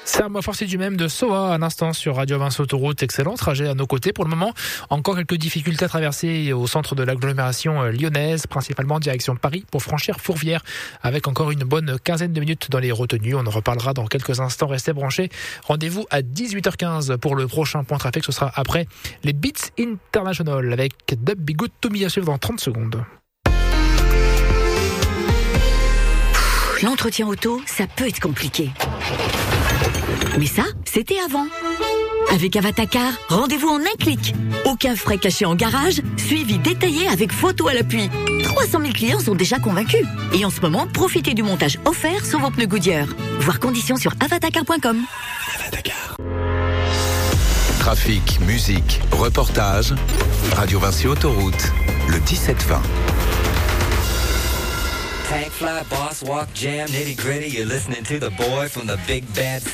Serre-moi forcé du même de Soa à l'instant sur Radio Vinci Autoroute. Excellent trajet à nos côtés pour le moment. Encore quelques difficultés à traverser au centre de l'agglomération lyonnaise, principalement en direction de Paris pour franchir Fourvière avec encore une bonne quinzaine de minutes dans les retenues. On en reparlera dans quelques instants. Restez branchés. Rendez-vous à 18h15 pour le prochain point trafic. Ce sera après les Beats International avec Dub Be Good To Me à suivre dans 30 secondes. L'entretien auto, ça peut être compliqué. Mais ça, c'était avant. Avec Avatacar, rendez-vous en un clic. Aucun frais cachés en garage, suivi détaillé avec photo à l'appui. 300 000 clients sont déjà convaincus. Et en ce moment, profitez du montage offert sur vos pneus Goodyear. Voir conditions sur avatacar.com. Avatacar. Trafic, musique, reportage. Radio Vinci Autoroute, le 17-20. Tank fly, boss walk, jam, nitty gritty. You're listening to the boy from the big bad